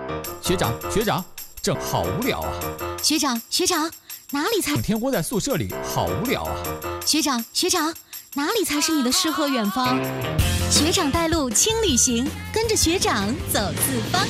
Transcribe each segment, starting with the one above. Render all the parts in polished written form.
学长，正好无聊啊。 学长，哪里才？ 整天窝在宿舍里，好无聊啊。 学长，哪里才是你的诗和远方？学长带路轻旅行，跟着学长走四方。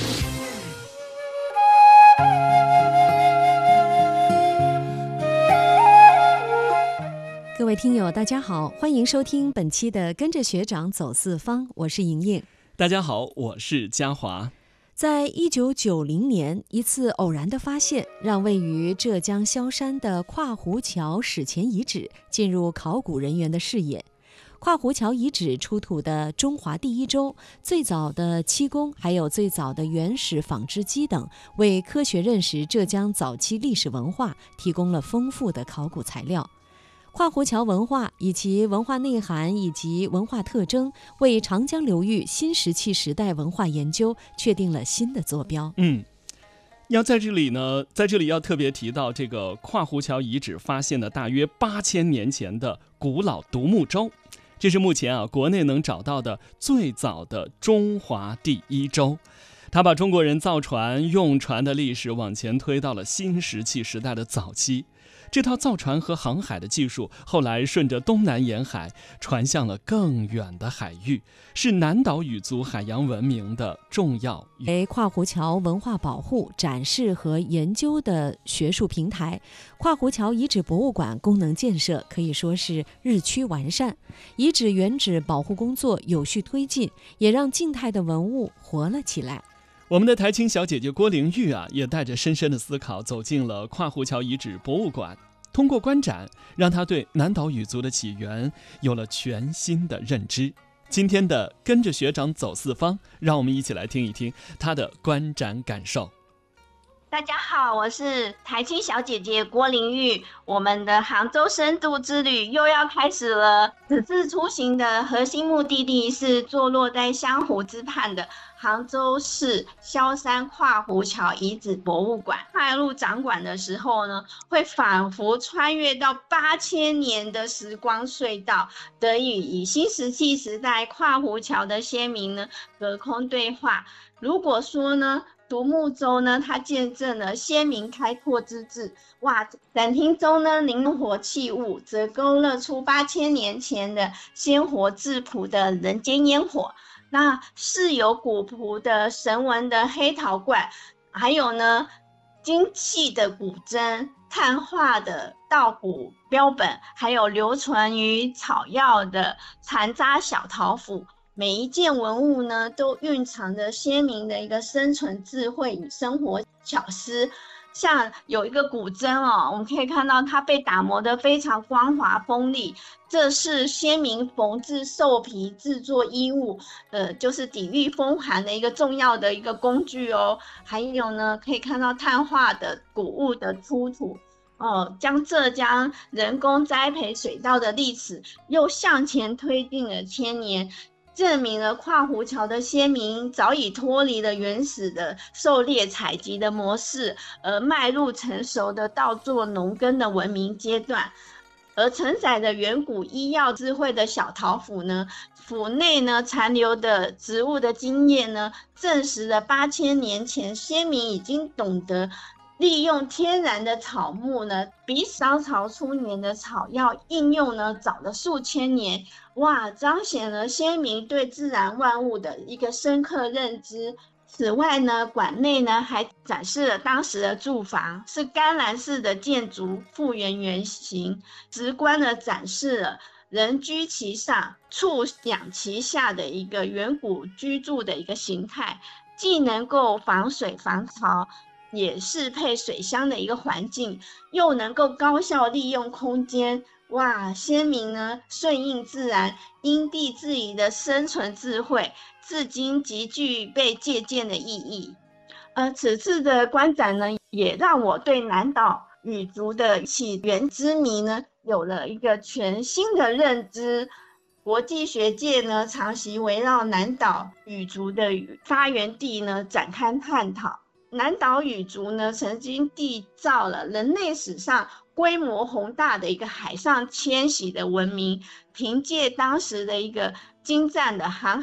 各位听友大家好，欢迎收听本期的跟着学长走四方，我是莹莹。 大家好，我是嘉华。 在1990年，一次偶然的发现让位于浙江萧山的跨湖桥史前遗址进入考古人员的视野。跨湖桥遗址出土的中华第一舟、最早的漆工，还有最早的原始纺织机等，为科学认识浙江早期历史文化提供了丰富的考古材料。跨湖桥文化以其文化内涵以及文化特征，为长江流域新石器时代文化研究确定了新的坐标。 在这里要特别提到这个跨湖桥遗址发现的大约8000年前的古老独木舟，这是目前国内能找到的最早的中华第一舟。它把中国人造船用船的历史往前推到了新石器时代的早期。这套造船和航海的技术后来顺着东南沿海传向了更远的海域，是南岛语族海洋文明的重要为跨湖桥文化保护、展示和研究的学术平台。跨湖桥遗址博物馆功能建设可以说是日趋完善，遗址原址保护工作有序推进，也让静态的文物活了起来。 我们的台青小姐姐郭玲玉也带着深深的思考走进了跨湖桥遗址博物馆，通过观展让她对南岛语族的起源有了全新的认知。今天的跟着学长走四方，让我们一起来听一听她的观展感受。 大家好，我是台青小姐姐郭玲玉。我们的杭州深度之旅又要开始了。此次出行的核心目的地是坐落在湘湖之畔的杭州市萧山跨湖桥遗址博物馆。踏入展馆的时候呢，会仿佛穿越到8000年的时光隧道，得以与新石器时代跨湖桥的先民呢隔空对话。如果说呢，独木舟呢，它见证了先民开拓之志。展厅中呢，灵活器物则勾勒出8000年前的鲜活质朴的人间烟火。那是有古朴的神文的黑陶罐，还有呢精细的古筝、碳化的稻谷标本，还有留存于草药的残渣小陶斧。每一件文物呢，都蕴藏着鲜明的一个生存智慧与生活巧思。像有一个古筝我们可以看到它被打磨得非常光滑锋利，这是先民缝制兽皮制作衣物就是抵御风寒的一个重要的一个工具还有呢，可以看到碳化的谷物的出土将浙江人工栽培水稻的历史又向前推进了1000年，证明了跨湖桥的先民早已脱离了原始的狩猎采集的模式，而迈入成熟的稻作农耕的文明阶段。而承载着远古医药智慧的小陶斧呢，斧内呢残留的植物的经验呢，证实了8000年前先民已经懂得利用天然的草木呢，比商朝初年的草药应用呢早了数千年。彰显了先民对自然万物的一个深刻认知。此外呢，馆内呢还展示了当时的住房，是干栏式的建筑复原原型，直观的展示了人居其上、畜养其下的一个远古居住的一个形态，既能够防水防潮，也适配水乡的一个环境，又能够高效利用空间。先民呢顺应自然、因地制宜的生存智慧，至今极具被借鉴的意义。此次的观展呢，也让我对南岛语族的起源之谜呢有了一个全新的认知。国际学界呢长期围绕南岛语族的发源地呢展开探讨。南岛语族呢曾经缔造了人类史上规模宏大的一个海上迁徙的文明，凭借当时的一个精湛的航